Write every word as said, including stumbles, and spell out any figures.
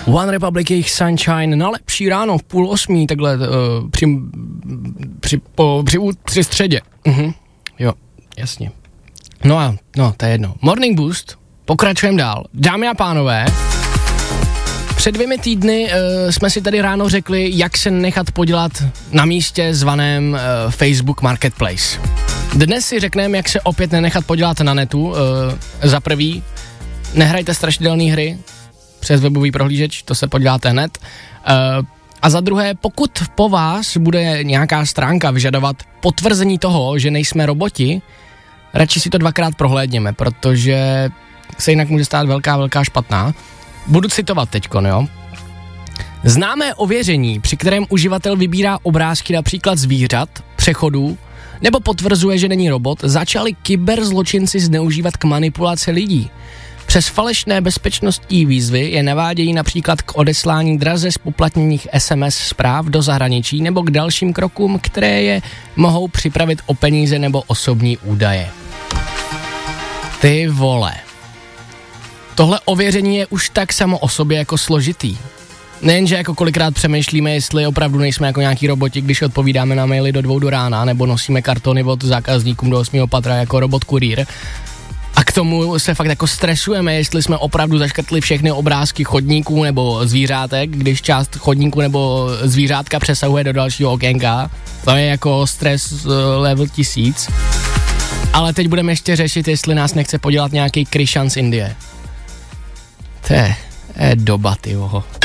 One Republic, jejich Sunshine na lepší ráno v půl osmí, takhle uh, při, při, po, při, při středě. Mhm. Jo, jasně. No a, no, to je jedno. Morning Boost, pokračujeme dál. Dámy a pánové, před dvěmi týdny uh, jsme si tady ráno řekli, jak se nechat podělat na místě zvaném uh, Facebook Marketplace. Dnes si řekneme, jak se opět nenechat podělat na netu. Uh, za prvý, nehrajte strašidelné hry přes webový prohlížeč, to se podíváte hned. Uh, a za druhé, pokud po vás bude nějaká stránka vyžadovat potvrzení toho, že nejsme roboti, radši si to dvakrát prohlédněme, protože se jinak může stát velká, velká špatná. Budu citovat teďkon, jo. Známé ověření, při kterém uživatel vybírá obrázky například zvířat, přechodů, nebo potvrzuje, že není robot, začali kyberzločinci zneužívat k manipulaci lidí. Přes falešné bezpečnostní výzvy je navádějí například k odeslání draze zpoplatněných es em es zpráv do zahraničí nebo k dalším krokům, které je mohou připravit o peníze nebo osobní údaje. Ty vole. Tohle ověření je už tak samo o sobě jako složitý. Nejenže jako kolikrát přemýšlíme, jestli opravdu nejsme jako nějaký roboti, když odpovídáme na maily do dvou do rána, nebo nosíme kartony od zákazníkům do osmého patra jako robot kurýr. A k tomu se fakt jako stresujeme, jestli jsme opravdu zaškrtli všechny obrázky chodníků nebo zvířátek, když část chodníku nebo zvířátka přesahuje do dalšího okénka. To je jako stres level tisíc. Ale teď budeme ještě řešit, jestli nás nechce podělat nějaký Krishan z Indie. To je, je doba, tyjo.